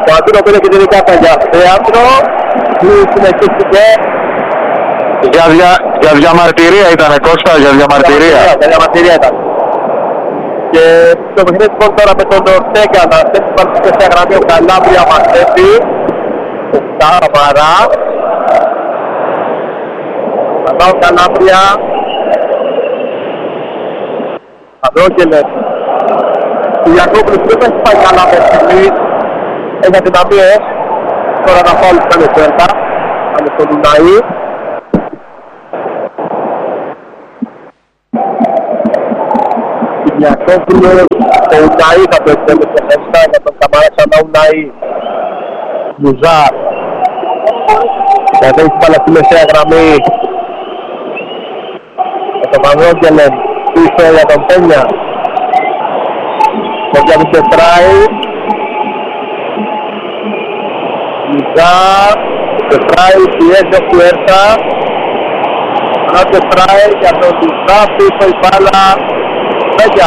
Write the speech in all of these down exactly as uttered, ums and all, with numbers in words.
Το Αντίνο πήρε και τελικά τα για θέατρο. Που συνεχίστηκε. Για, δια, για διαμαρτυρία ήταν Κώστα, για διαμαρτυρία. Για διαμαρτυρία ήταν. Και το παιχνίδι λοιπόν τώρα με τον Ορτέγκα να θέσει παρουσία σε γραμμή ο Καλάμπρια Μασέτη. Σταμαρά. Ανά ο Καλάμπρια. Ανδρόγγελες. Κυριακόπουλος δεν θα έχει πάει καλά με στιγμής. Έχει αδυναμίες. Τώρα να φάω όλους πέντε σέρτα. Πάμε στο Λουναή. Κυριακόπουλος. Το Ουναή θα το εκτέλεσε μέσα για τον Καμαρά ξανά Ουναή. Μουζάρ. Θα δέχει την μπάλα στη μεσαία γραμμή. Με τον Ανδρόγγελεν. Πίσω για τον Πένια. Το Γιάννη Τετράι. Μουζάρ. Τετράι πιέζει όπου έρθα. Ανά Τετράι για τον Μουζάρ. Πίσω η μπάλα. Πένια.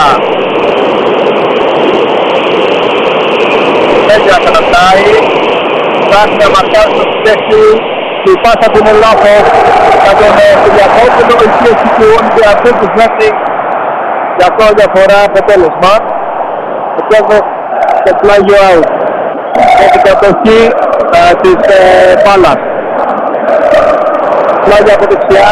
Πένια κρατάει. Ψάχνει να μαρκάρει στο θέση. Και η πάσα του είναι λάθος. Για τον Κυριακόπουλο. Η πίεση του Ολυμπιακού του μέχρι για ακόμα μια φορά αποτέλεσμα. Ο Κέρδος στο πλάγιο out. Έχει κατοχή ε, της ε, μπάλας. Πλάγιο από δεξιά.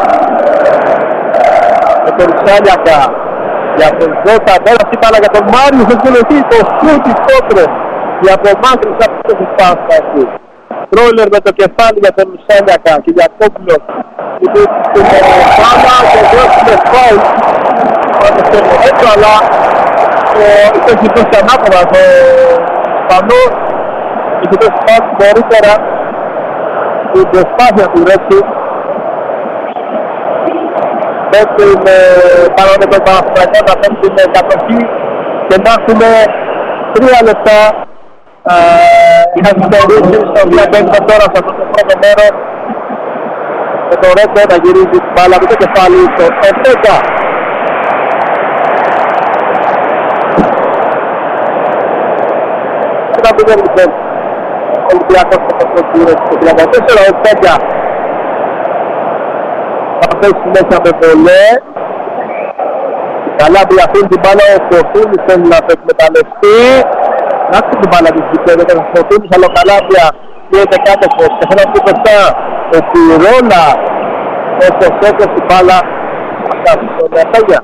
Με τον Σάλιακα. Για τον Ζώτα. Πέρασε η μπάλα για τον Μάριο. Θα κολωθεί το σκούτ της Κότρες. Η απομάκρυνση από το φυσπάστα εκεί. Τρόλερ με το κεφάλι για τον Σάλιακα. Κυριακόπουλος. Υπήρχε στην μπάλα και δώσουμε φάουλ. Πάμε στο έτσι, αλλά έχει δώσει ανάποδα το Σπανός. Έχει δώσει φάουλ νωρίτερα την προσπάθεια του Ρέτσι. Μέχρι με πάνω με τον Παναθηναϊκό να πέφτει την κατοχή και να έχουμε τρία λεπτά καθυστερήσεις στο οποίο μπαίνουμε τώρα σε αυτό το πρώτο μέρος με το Ρέτσο να γυρίζει την μπάλα με το κεφάλι στο Ορτέγκα. Και να πηγαίνει λοιπόν ο Ολυμπιακός στο πρώτο στο τριάντα τέσσερα, ο Ορτέγκα θα πέσει μέσα με βολέ. Καλά που αφήνει την μπάλα ο Φορτούνης θέλει να το εκμεταλλευτεί. Να έρθει την μπάλα της Βικέρδες, ο Φορτούνης, αλλά ο Καλάμπια πιέται κάτω και θέλω να πει κοντά ο Φιρόλα όπως έκοψε την μπάλα αυτά στον Ορτέγκα.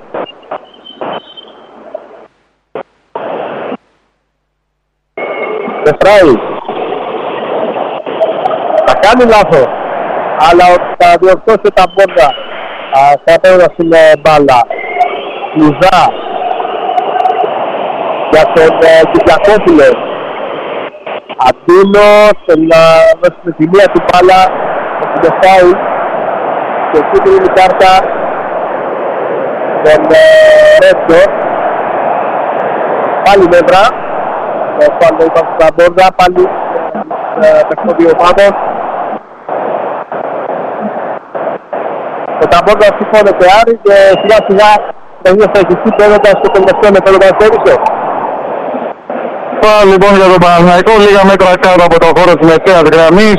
Τεφράι θα κάνει λάθος, αλλά θα διορθώσει τα πόδια θα πέρα στην μπάλα. Λουζά για τον Κυριακόπουλο. Αντίνος θέλει να δώσει την τιμία του μπάλα με την Τεφράι και εκεί την είναι η κάρτα τον Ρέτσο. Πάλι μέτρα. Πάλι είπαμε στα μπόρδα, πάλι με δύο ομάδων. Με τα μπόρδα συμφώνεται Άρη και σιγά σιγά το ίδιο θα έχει παίρνοντας το τελευταίο με το Λογαριστέρισιο. Πάλι λοιπόν για τον Παναθηναϊκό, λίγα μέτρα κάτω από το χώρο της μεσαίας γραμμής.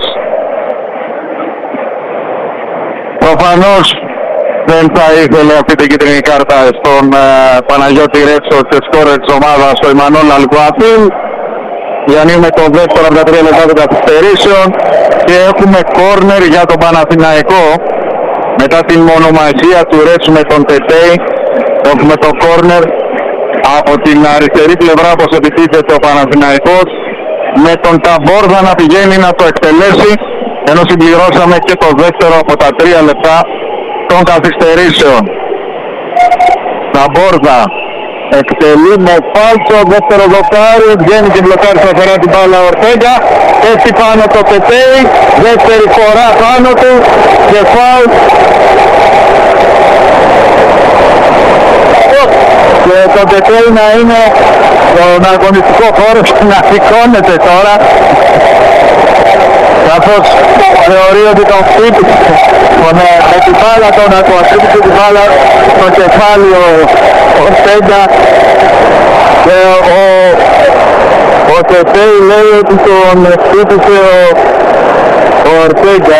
Προφανώς δεν θα ήθελε αυτή την κίτρινη κάρτα στον ε, Παναγιώτη Ρέτσο και σκόρερ της ομάδας στο Ιμανόλ Αλκουαθήλ. Διανύουμε το δεύτερο από τα τρία λεπτά των καθυστερήσεων και έχουμε κόρνερ για τον Παναθηναϊκό. Μετά την μονομασία του Ρέτσου με τον Τετέι έχουμε το κόρνερ από την αριστερή πλευρά όπως επιτίθεται ο Παναθηναϊκός με τον Ταμπόρδα να πηγαίνει να το εκτελέσει, ενώ συμπληρώσαμε και το δεύτερο από τα τρία λεπτά των καθυστερήσεων. Ταμπόρδα εκτελεί με φάλτσο, δεύτερο δοκάρι, βγαίνει και μπλοκάρει στα φορά την μπάλα Ορτέγκα, έτσι πάνω το Τετέι, δεύτερη φορά πάνω του και φάουλ. Και το Τετέι να είναι στον αγωνιστικό χώρο και να σηκώνεται τώρα, καθώς θεωρεί ότι τον χτύπησε με την μπάλα, τον χτύπησε την μπάλα στο κεφάλι ο Ορτέγκα και ο, ο Πεσέι λέει ότι τον χτύπησε ο, ο Ορτέγκα.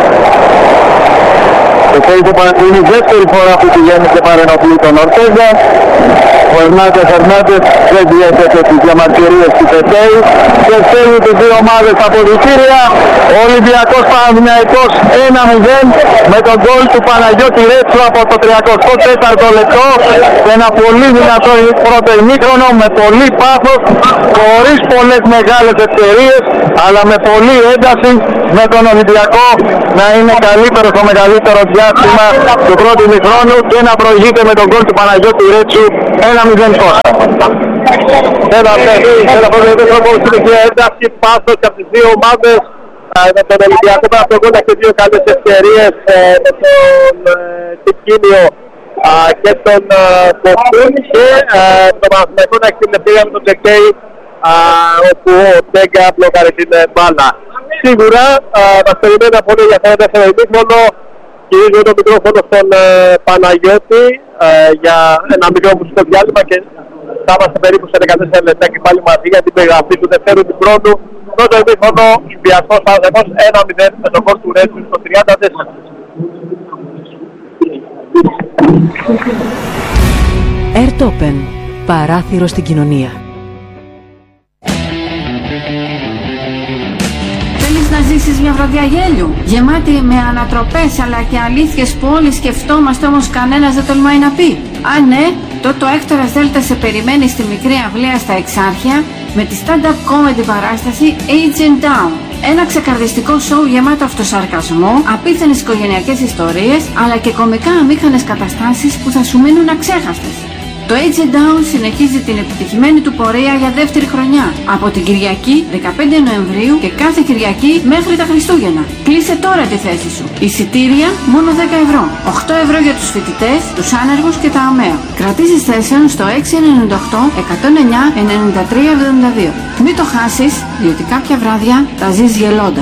Πεσέι είναι η δεύτερη φορά που πηγαίνει και παρενοχλεί τον Ορτέγκα. Ο Ερνάντες Ερνάντες δεν διέθετε τις διαμαρτυρίες του Πεσέι και στέλνει τις δύο ομάδες στα αποδυτήρια. Ο Ολυμπιακός Παναθηναϊκός ένα μηδέν με τον γκολ του Παναγιώτη Ρέτσου από το τριακοστό τέταρτο λεπτό. Ένα πολύ δυνατό πρώτο ημίχρονο με πολύ πάθος, χωρίς πολλές μεγάλες ευκαιρίες, αλλά με πολλή ένταση, με τον Ολυμπιακό να είναι καλύτερο στο μεγαλύτερο διάστημα του πρώτου ημιχρόνου και να προηγείται με τον γκολ του Παναγιώτη Ρέτσου ένα μηδέν Κώστα. Ένα παιδί, ένα παιδί που είχε ένταση, πάθος από τις δύο ομάδες. Με τον Ολυμπιακό Παναθηναϊκό έχει δύο καλές ευκαιρίες με τον Τικίνιο και τον Κοφούν και τον Παναθηναϊκό να έχει την ευκαιρία με τον Τζεκέι όπου ο Τέγκα μπλοκάρει την μπάλα. Σίγουρα μας περιμένει ένα πολύ ενδιαφέρον δεύτερο ημίχρονο. Κυρίως το μικρόφωνο στον Παναγιώτη για ένα μικρό μουσικό διάλειμμα και θα είμαστε περίπου σε δεκατέσσερα λεπτά και πάλι μαζί για την περιγραφή του δευτέρου ημίχρονου. Πρώτο ημίχρονο Ολυμπιακός Παναθηναϊκός ένα μηδέν με τον γκολ του Ρέτσου στο τριάντα τέσσερα. Airtopen. Παράθυρο στην κοινωνία. Θέλεις να ζήσεις μια βραδιά γέλιου, γεμάτη με ανατροπές αλλά και αλήθειες που όλοι σκεφτόμαστε όμως κανένας δεν τολμάει να πει? Αν ναι, τότε ο Έκτορας Δέλτα σε περιμένει στη μικρή αυλαία στα Εξάρχεια με τη stand-up comedy παράσταση Agent Down. Ένα ξεκαρδιστικό σοου γεμάτο αυτοσαρκασμό, απίθανες οικογενειακές ιστορίες αλλά και κωμικά αμήχανες καταστάσεις που θα σου μείνουν αξέχαστες. Το Agent Down συνεχίζει την επιτυχημένη του πορεία για δεύτερη χρονιά από την Κυριακή δεκαπέντε Νοεμβρίου και κάθε Κυριακή μέχρι τα Χριστούγεννα. Κλείσε τώρα τη θέση σου. Εισιτήρια μόνο δέκα ευρώ. οκτώ ευρώ για τους φοιτητές, τους άνεργους και τα ΑΜΕΑ. Κρατήσεις θέσεων στο έξι εννιά οκτώ εκατόν εννιά ενενήντα τρία εβδομήντα δύο. Μην το χάσεις, διότι κάποια βράδια τα ζεις γελώντας.